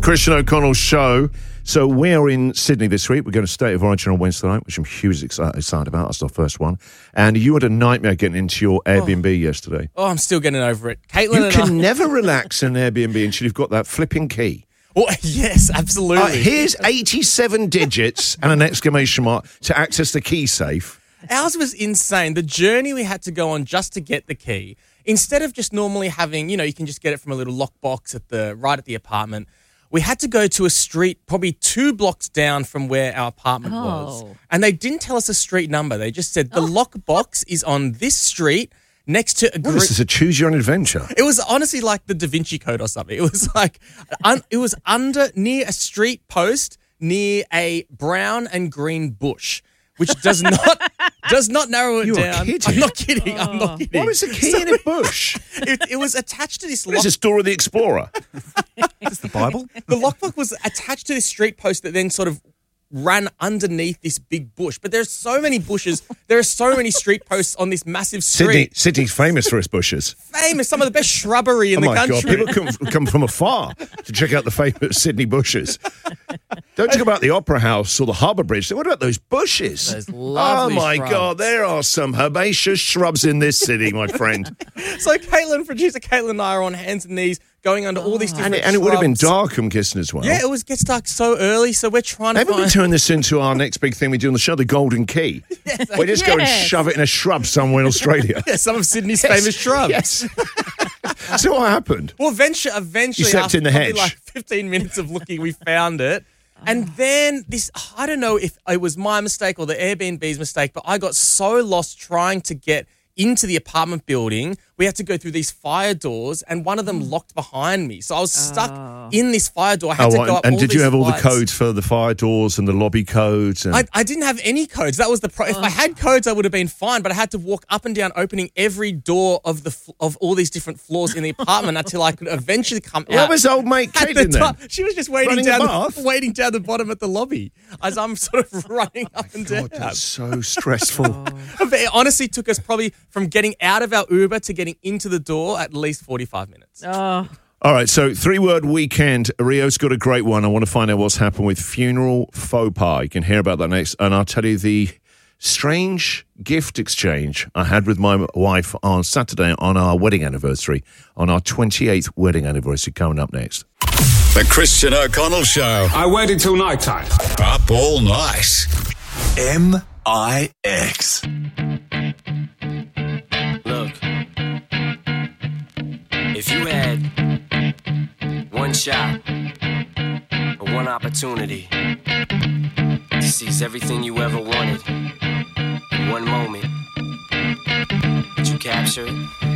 Christian O'Connell Show. So we're in Sydney this week. We're going to State of Origin on Wednesday night, which I'm hugely excited about. That's our first one. And you had a nightmare getting into your Airbnb yesterday. Oh, I'm still getting over it. Caitlin You can never relax in an Airbnb until you've got that flipping key. Oh, yes, absolutely. Here's 87 digits and an exclamation mark to access the key safe. Ours was insane. The journey we had to go on just to get the key, instead of just normally having, you can just get it from a little lockbox right at the apartment. We had to go to a street probably 2 blocks down from where our apartment was. And they didn't tell us a street number. They just said the lockbox is on this street next to a This is a choose your own adventure. It was honestly like the Da Vinci Code or something. It was like, it was near a street post near a brown and green bush, which does not narrow it down. Kidding. I'm not kidding. What is a key in a bush? It was attached to this What is this, Dora the Explorer? Is this the Bible? The lockbox was attached to this street post that then sort of ran underneath this big bush. But there's so many bushes. There are so many street posts on this massive street. Sydney's famous for its bushes. Famous. Some of the best shrubbery in the country. Oh, my God. People come from afar to check out the famous Sydney bushes. Don't talk about the Opera House or the Harbour Bridge. What about those bushes? Those lovely Oh, my shrubs. God. There are some herbaceous shrubs in this city, my friend. So producer Caitlin and I are on hands and knees going under all these different And it would have been shrubs. dark, I'm guessing, as well. Yeah, it gets dark so early, so we're trying to Maybe we find... turn this into our next big thing we do on the show, the Golden Key. We just go and shove it in a shrub somewhere in Australia. Yeah, some of Sydney's famous shrubs. Yes. So what happened? Well, eventually, You slept after in the probably hedge. like 15 minutes of looking, we found it. And then I don't know if it was my mistake or the Airbnb's mistake, but I got so lost trying to get into the apartment building. We had to go through these fire doors, and one of them locked behind me. So I was stuck in this fire door. I had to go up and all did you these have all the flights. codes for the fire doors and the lobby codes? And... I didn't have any codes. That was the If I had codes, I would have been fine. But I had to walk up and down, opening every door of all these different floors in the apartment until I could eventually come out. Where was old mate At Caitlin the top. then? She was just waiting Running a bath? waiting down the bottom at the lobby as I'm sort of running up and down. God, that's so stressful. It honestly took us probably from getting out of our Uber to getting into the door at least 45 minutes. All right, so 3-word weekend. Rio's got a great one. I want to find out what's happened with funeral faux pas. You can hear about that next. And I'll tell you the strange gift exchange I had with my wife on Saturday on our wedding anniversary, on our 28th wedding anniversary, coming up next. The Christian O'Connell Show. I waited till night time. Up all night. M-I-X. Look, if you had one shot or one opportunity to seize everything you ever wanted in one moment, would you capture it?